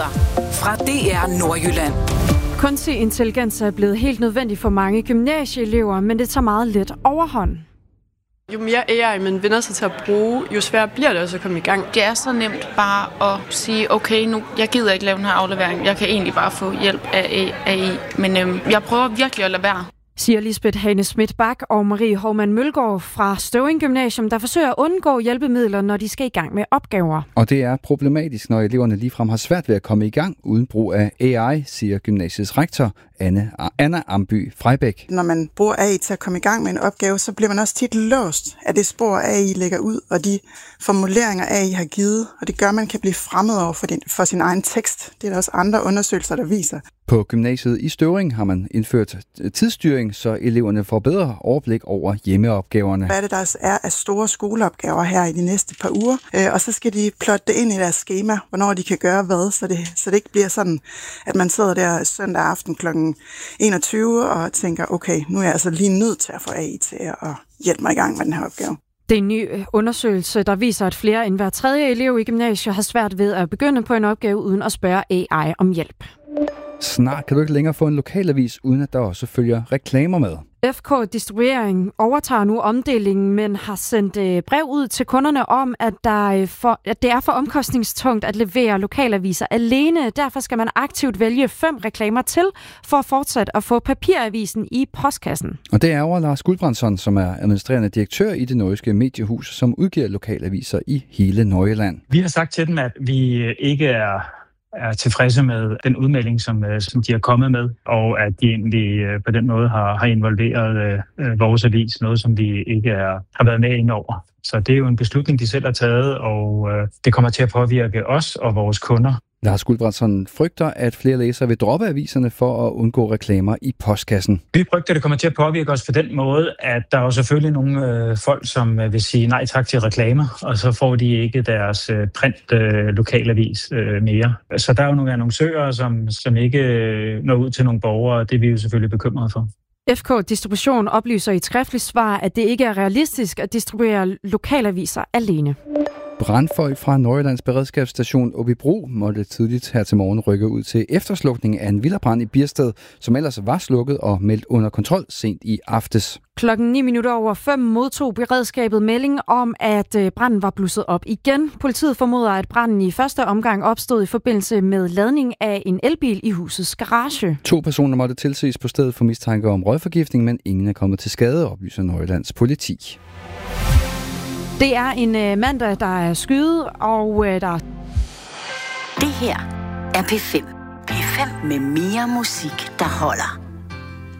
Nyheder fra DR Nordjylland. Kunstig intelligens er blevet helt nødvendig for mange gymnasieelever, men det tager meget let overhånd. Jo mere AI man vender sig til at bruge, jo sværere bliver det også at komme i gang. Det er så nemt bare at sige, okay, nu jeg gider ikke lave den her aflevering. Jeg kan egentlig bare få hjælp af AI, men jeg prøver virkelig at lade være. Siger Lisbeth Hane Schmidt-Bak og Marie Hovmand Mølgaard fra Støvring Gymnasium, der forsøger at undgå hjælpemidler, når de skal i gang med opgaver. Og det er problematisk, når eleverne ligefrem har svært ved at komme i gang uden brug af AI, siger gymnasiets rektor Anna Amby Freibæk. Når man bruger AI til at komme i gang med en opgave, så bliver man også tit låst af det spor, AI lægger ud, og de formuleringer, AI har givet, og det gør, at man kan blive fremmed over for sin egen tekst. Det er der også andre undersøgelser, der viser. På gymnasiet i Støvring har man indført tidsstyring, så eleverne får bedre overblik over hjemmeopgaverne. Hvad det der er af store skoleopgaver her i de næste par uger, og så skal de plotte det ind i deres skema, hvornår de kan gøre hvad, så det ikke bliver sådan, at man sidder der søndag aften kl. 21 og tænker, okay, nu er jeg altså lige nødt til at få AI til at hjælpe mig i gang med den her opgave. Det er en ny undersøgelse, der viser, at flere end hver tredje elev i gymnasiet har svært ved at begynde på en opgave uden at spørge AI om hjælp. Snart kan du ikke længere få en lokalavis, uden at der også følger reklamer med. FK Distribuering overtager nu omdelingen, men har sendt brev ud til kunderne om, at det er for omkostningstungt at levere lokalaviser alene. Derfor skal man aktivt vælge 5 reklamer til, for fortsat at få papiravisen i postkassen. Og det er over Lars Gulbrandsson, som er administrerende direktør i det nordjyske mediehus, som udgiver lokalaviser i hele Nordjylland. Vi har sagt til dem, at vi ikke er tilfredse med den udmelding, som de er kommet med, og at de egentlig på den måde har involveret vores avis, noget som vi ikke har været med ind over. Så det er jo en beslutning, de selv har taget, og det kommer til at påvirke os og vores kunder. Lars Gulbrandsson frygter, at flere læsere vil droppe aviserne for at undgå reklamer i postkassen. Vi frygter, at det kommer til at påvirke os på den måde, at der er jo selvfølgelig nogle folk, som vil sige nej tak til reklamer, og så får de ikke deres print lokalavis mere. Så der er jo nogle annoncører, som ikke når ud til nogle borgere, og det er vi jo selvfølgelig bekymrede for. FK Distribution oplyser i et skriftligt svar, at det ikke er realistisk at distribuere lokalaviser alene. Brandfolk fra Nordjyllands beredskabsstation Åbybro måtte tidligt her til morgen rykke ud til efterslukning af en villabrand i Biersted, som ellers var slukket og meldt under kontrol sent i aftes. 5:09 modtog beredskabet melding om, at branden var blusset op igen. Politiet formoder, at branden i første omgang opstod i forbindelse med ladning af en elbil i husets garage. 2 personer måtte tilses på stedet for mistanke om røgforgiftning, men ingen er kommet til skade, oplyser Nordjyllands politi. Det er en mandag, der er skyet, og der... Det her er P5. P5 med mere musik, der holder.